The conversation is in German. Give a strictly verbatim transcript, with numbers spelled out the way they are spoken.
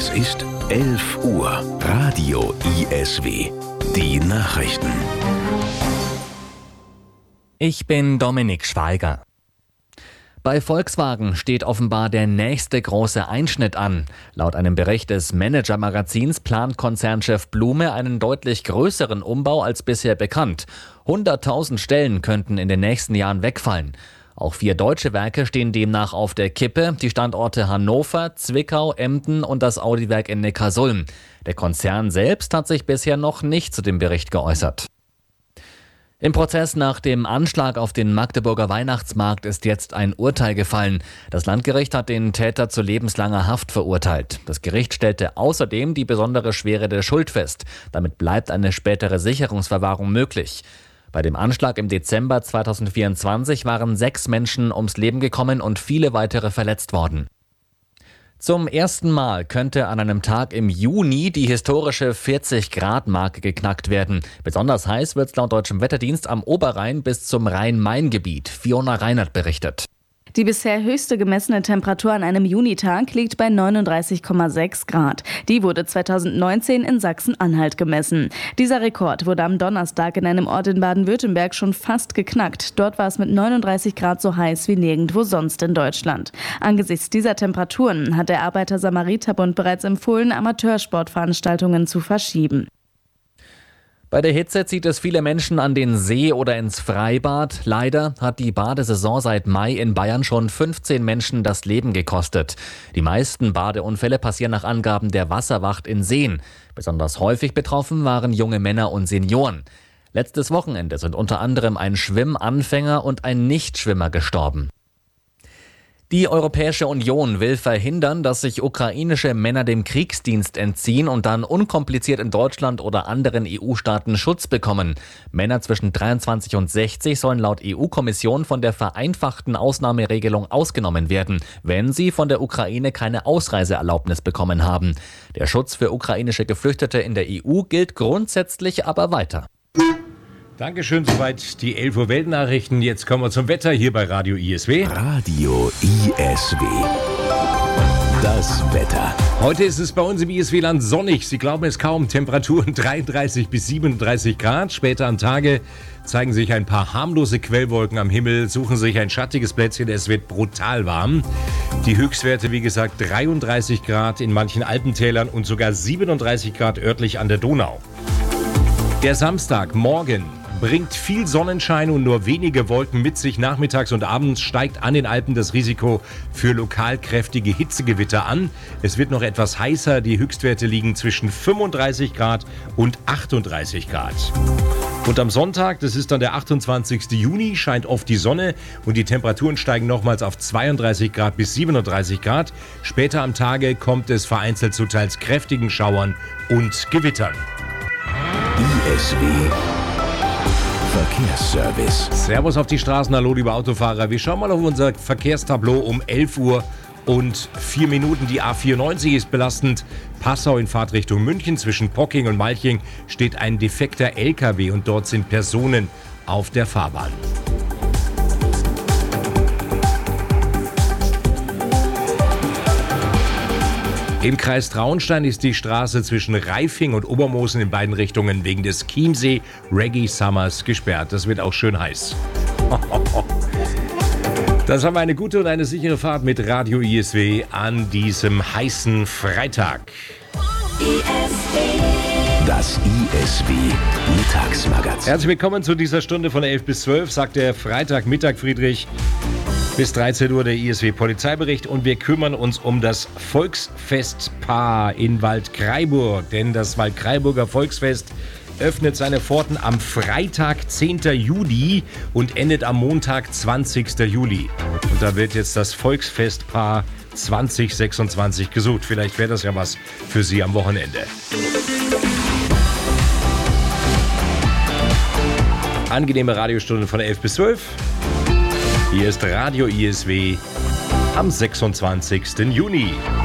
Es ist elf Uhr. Radio I S W. Die Nachrichten. Ich bin Dominik Schweiger. Bei Volkswagen steht offenbar der nächste große Einschnitt an. Laut einem Bericht des Manager-Magazins plant Konzernchef Blume einen deutlich größeren Umbau als bisher bekannt. hunderttausend Stellen könnten in den nächsten Jahren wegfallen. Auch vier deutsche Werke stehen demnach auf der Kippe, die Standorte Hannover, Zwickau, Emden und das Audi-Werk in Neckarsulm. Der Konzern selbst hat sich bisher noch nicht zu dem Bericht geäußert. Im Prozess nach dem Anschlag auf den Magdeburger Weihnachtsmarkt ist jetzt ein Urteil gefallen. Das Landgericht hat den Täter zu lebenslanger Haft verurteilt. Das Gericht stellte außerdem die besondere Schwere der Schuld fest. Damit bleibt eine spätere Sicherungsverwahrung möglich. Bei dem Anschlag im Dezember zweitausendvierundzwanzig waren sechs Menschen ums Leben gekommen und viele weitere verletzt worden. Zum ersten Mal könnte an einem Tag im Juni die historische vierzig-Grad-Marke geknackt werden. Besonders heiß wird es laut Deutschem Wetterdienst am Oberrhein bis zum Rhein-Main-Gebiet. Fiona Reinert berichtet. Die bisher höchste gemessene Temperatur an einem Junitag liegt bei neununddreißig Komma sechs Grad. Die wurde zweitausendneunzehn in Sachsen-Anhalt gemessen. Dieser Rekord wurde am Donnerstag in einem Ort in Baden-Württemberg schon fast geknackt. Dort war es mit neununddreißig Grad so heiß wie nirgendwo sonst in Deutschland. Angesichts dieser Temperaturen hat der Arbeiter-Samariter-Bund bereits empfohlen, Amateursportveranstaltungen zu verschieben. Bei der Hitze zieht es viele Menschen an den See oder ins Freibad. Leider hat die Badesaison seit Mai in Bayern schon fünfzehn Menschen das Leben gekostet. Die meisten Badeunfälle passieren nach Angaben der Wasserwacht in Seen. Besonders häufig betroffen waren junge Männer und Senioren. Letztes Wochenende sind unter anderem ein Schwimmanfänger und ein Nichtschwimmer gestorben. Die Europäische Union will verhindern, dass sich ukrainische Männer dem Kriegsdienst entziehen und dann unkompliziert in Deutschland oder anderen E U-Staaten Schutz bekommen. Männer zwischen dreiundzwanzig und sechzig sollen laut E U-Kommission von der vereinfachten Ausnahmeregelung ausgenommen werden, wenn sie von der Ukraine keine Ausreiseerlaubnis bekommen haben. Der Schutz für ukrainische Geflüchtete in der E U gilt grundsätzlich aber weiter. Dankeschön, soweit die elf Uhr Weltnachrichten. Jetzt kommen wir zum Wetter hier bei Radio I S W. Radio I S W. Das Wetter. Heute ist es bei uns im I S W-Land sonnig. Sie glauben es kaum. Temperaturen dreiunddreißig bis siebenunddreißig Grad. Später am Tage zeigen sich ein paar harmlose Quellwolken am Himmel, suchen sich ein schattiges Plätzchen. Es wird brutal warm. Die Höchstwerte, wie gesagt, dreiunddreißig Grad in manchen Alpentälern und sogar siebenunddreißig Grad örtlich an der Donau. Der Samstag, morgen, bringt viel Sonnenschein und nur wenige Wolken mit sich. Nachmittags und abends steigt an den Alpen das Risiko für lokal kräftige Hitzegewitter an. Es wird noch etwas heißer. Die Höchstwerte liegen zwischen fünfunddreißig Grad und achtunddreißig Grad. Und am Sonntag, das ist dann der achtundzwanzigsten Juni, scheint oft die Sonne und die Temperaturen steigen nochmals auf zweiunddreißig Grad bis siebenunddreißig Grad. Später am Tage kommt es vereinzelt zu teils kräftigen Schauern und Gewittern. I S W Verkehrsservice. Servus auf die Straßen, hallo liebe Autofahrer. Wir schauen mal auf unser Verkehrstableau um elf Uhr und vier Minuten. Die A vierundneunzig ist belastend. Passau in Fahrtrichtung München zwischen Pocking und Malching steht ein defekter L K W und dort sind Personen auf der Fahrbahn. Im Kreis Traunstein ist die Straße zwischen Reifing und Obermosen in beiden Richtungen wegen des Chiemsee Reggae Summers gesperrt. Das wird auch schön heiß. Das haben wir eine gute und eine sichere Fahrt mit Radio I S W an diesem heißen Freitag. Das I S W Mittagsmagazin. Herzlich willkommen zu dieser Stunde von elf bis zwölf, sagt der Freitagmittag Friedrich. Bis dreizehn Uhr der I S W Polizeibericht und wir kümmern uns um das Volksfestpaar in Waldkraiburg. Denn das Waldkraiburger Volksfest öffnet seine Pforten am Freitag, zehnten Juli und endet am Montag, zwanzigsten Juli. Und da wird jetzt das Volksfestpaar zwanzig sechsundzwanzig gesucht. Vielleicht wäre das ja was für Sie am Wochenende. Angenehme Radiostunden von elf bis zwölf. Hier ist Radio I S W am sechsundzwanzigsten Juni.